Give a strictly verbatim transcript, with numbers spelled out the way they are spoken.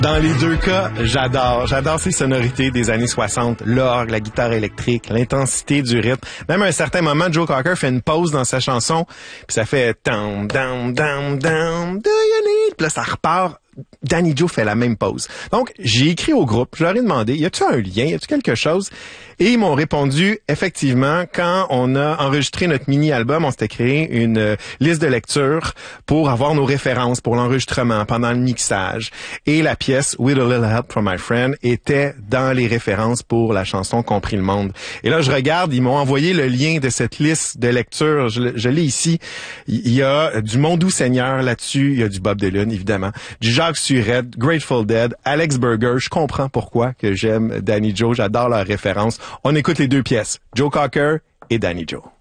Dans les deux cas, j'adore. J'adore ces sonorités des années soixante. L'orgue, la guitare électrique, l'intensité du rythme. Même à un certain moment, Joe Cocker fait une pause dans sa chanson, puis ça fait down, down, down, down, do you need? Puis là, ça repart. Danny Joe fait la même pause. Donc, j'ai écrit au groupe, je leur ai demandé, y a-tu un lien, y a-tu quelque chose? Et ils m'ont répondu, effectivement, quand on a enregistré notre mini-album, on s'était créé une euh, liste de lecture pour avoir nos références pour l'enregistrement, pendant le mixage. Et la pièce With a Little Help from My Friend était dans les références pour la chanson Compris le monde. Et là, je regarde, ils m'ont envoyé le lien de cette liste de lecture. Je, je l'ai ici. Il y a du Mon Doux Seigneur là-dessus, il y a du Bob Dylan, évidemment, du Jacques Surette, Grateful Dead, Alex Burger. Je comprends pourquoi que j'aime Danny Joe. J'adore leurs références. On écoute les deux pièces, Joe Cocker et Danny Joe.